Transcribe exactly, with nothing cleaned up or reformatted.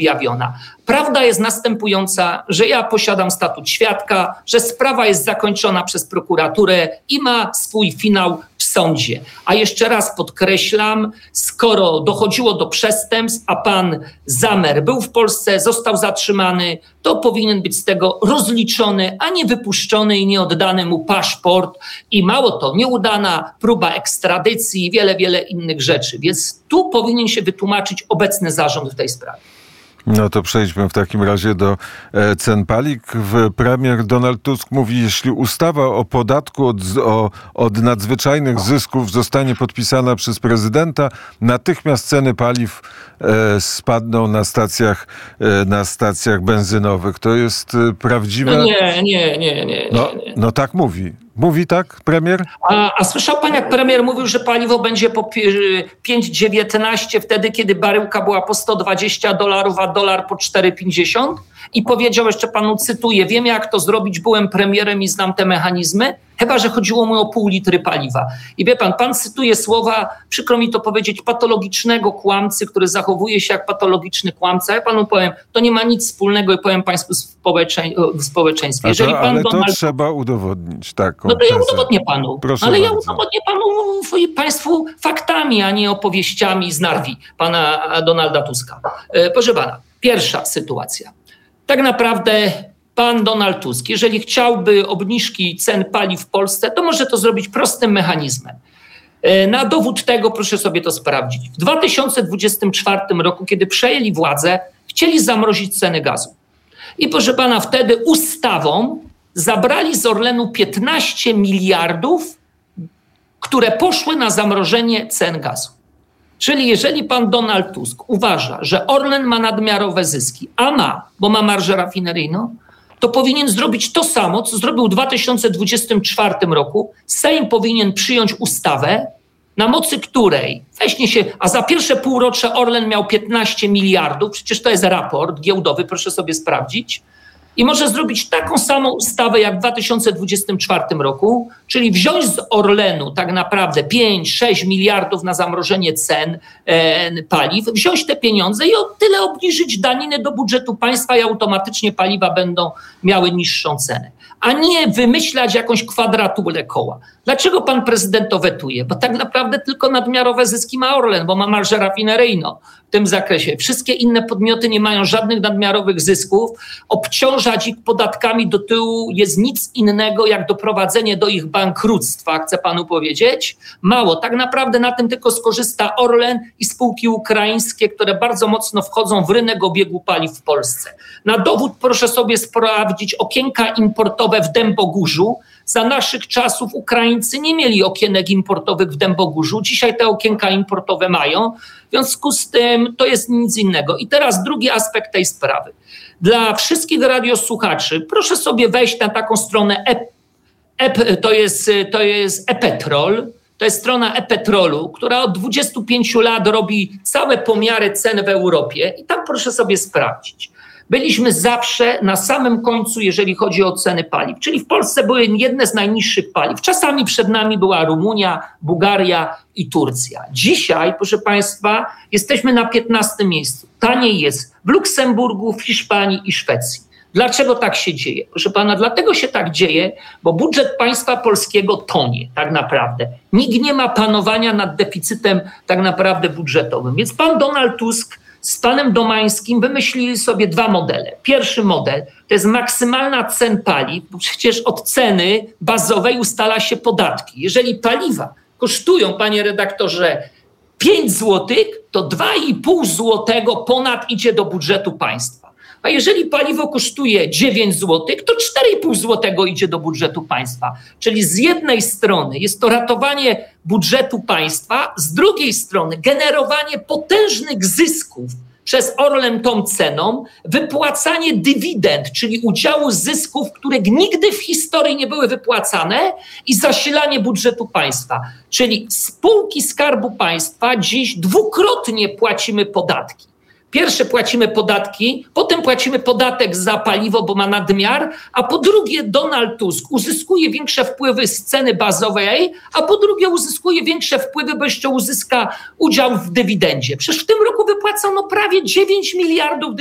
objawiona. Prawda jest następująca, że ja posiadam statut świadka, że sprawa jest zakończona przez prokuraturę i ma swój finał w sądzie. A jeszcze raz podkreślam, skoro dochodziło do przestępstw, a pan Zamer był w Polsce, został zatrzymany, to powinien być z tego rozliczony, a nie wypuszczony i nie oddany mu paszport. I mało to, nieudana próba ekstradycji i wiele, wiele innych rzeczy. Więc tu powinien się wytłumaczyć obecny zarząd w tej sprawie. No to przejdźmy w takim razie do cen paliw. Premier Donald Tusk mówi, jeśli ustawa o podatku od, o, od nadzwyczajnych zysków zostanie podpisana przez prezydenta, natychmiast ceny paliw e, spadną na stacjach, e, na stacjach benzynowych. To jest prawdziwe? No nie, nie, nie, nie. No, nie. no tak mówi. Mówi tak premier? A, a słyszał pan, jak premier mówił, że paliwo będzie po pięć dziewiętnaście wtedy, kiedy baryłka była po sto dwadzieścia dolarów, a dolar po cztery pięćdziesiąt? I powiedział, jeszcze panu cytuję, wiem jak to zrobić, byłem premierem i znam te mechanizmy, chyba że chodziło mu o pół litry paliwa. I wie pan, pan cytuje słowa, przykro mi to powiedzieć, patologicznego kłamcy, który zachowuje się jak patologiczny kłamca. Ja panu powiem, to nie ma nic wspólnego i powiem państwu społecze- w społeczeństwie. Jeżeli to, pan ale Donald... to trzeba udowodnić. Taką No to ja tezę. udowodnię panu. Proszę ale bardzo. ja udowodnię panu państwu faktami, a nie opowieściami z Narwi pana Donalda Tuska. Proszę pana, pierwsza sytuacja. Tak naprawdę pan Donald Tusk, jeżeli chciałby obniżki cen paliw w Polsce, to może to zrobić prostym mechanizmem. Na dowód tego proszę sobie to sprawdzić. W dwa tysiące dwudziestym czwartym roku, kiedy przejęli władzę, chcieli zamrozić ceny gazu. I proszę pana, wtedy ustawą zabrali z Orlenu piętnaście miliardów, które poszły na zamrożenie cen gazu. Czyli jeżeli pan Donald Tusk uważa, że Orlen ma nadmiarowe zyski, a ma, bo ma marżę rafineryjną, to powinien zrobić to samo, co zrobił w dwa tysiące dwudziestym czwartym roku. Sejm powinien przyjąć ustawę, na mocy której weźmie się, a za pierwsze półrocze Orlen miał piętnaście miliardów, przecież to jest raport giełdowy, proszę sobie sprawdzić, i może zrobić taką samą ustawę jak w dwa tysiące dwudziestym czwartym roku, czyli wziąć z Orlenu tak naprawdę pięć sześć miliardów na zamrożenie cen e, paliw, wziąć te pieniądze i o tyle obniżyć daniny do budżetu państwa i automatycznie paliwa będą miały niższą cenę. A nie wymyślać jakąś kwadraturę koła. Dlaczego pan prezydent to wetuje? Bo tak naprawdę tylko nadmiarowe zyski ma Orlen, bo ma marżę rafineryjną w tym zakresie. Wszystkie inne podmioty nie mają żadnych nadmiarowych zysków. Obciążać ich podatkami do tyłu jest nic innego jak doprowadzenie do ich bankructwa, chcę panu powiedzieć. Mało. Tak naprawdę na tym tylko skorzysta Orlen i spółki ukraińskie, które bardzo mocno wchodzą w rynek obiegu paliw w Polsce. Na dowód proszę sobie sprawdzić okienka importowe w Dębogórzu. Za naszych czasów Ukraińcy nie mieli okienek importowych w Dębogórzu. Dzisiaj te okienka importowe mają. W związku z tym to jest nic innego. I teraz drugi aspekt tej sprawy. Dla wszystkich radiosłuchaczy proszę sobie wejść na taką stronę, e, e, to jest, to jest e-Petrol. To jest strona e-Petrolu, która od dwudziestu pięciu lat robi całe pomiary cen w Europie. I tam proszę sobie sprawdzić. Byliśmy zawsze na samym końcu, jeżeli chodzi o ceny paliw. Czyli w Polsce były jedne z najniższych paliw. Czasami przed nami była Rumunia, Bułgaria i Turcja. Dzisiaj, proszę państwa, jesteśmy na piętnastym miejscu. Taniej jest w Luksemburgu, w Hiszpanii i Szwecji. Dlaczego tak się dzieje? Proszę pana, dlatego się tak dzieje, bo budżet państwa polskiego tonie tak naprawdę. Nikt nie ma panowania nad deficytem tak naprawdę budżetowym. Więc pan Donald Tusk z panem Domańskim wymyślili sobie dwa modele. Pierwszy model to jest maksymalna cen paliw, bo przecież od ceny bazowej ustala się podatki. Jeżeli paliwa kosztują, panie redaktorze, pięć złotych, to dwa i pół złotego ponad idzie do budżetu państwa. A jeżeli paliwo kosztuje dziewięć złotych, to cztery i pół złotego idzie do budżetu państwa. Czyli z jednej strony jest to ratowanie budżetu państwa, z drugiej strony generowanie potężnych zysków przez Orlen tą ceną, wypłacanie dywidend, czyli udziału zysków, które nigdy w historii nie były wypłacane i zasilanie budżetu państwa. Czyli spółki Skarbu Państwa dziś dwukrotnie płacimy podatki. Pierwsze płacimy podatki, potem płacimy podatek za paliwo, bo ma nadmiar, a po drugie Donald Tusk uzyskuje większe wpływy z ceny bazowej, a po drugie uzyskuje większe wpływy, bo jeszcze uzyska udział w dywidendzie. Przecież w tym roku wypłacono prawie dziewięć miliardów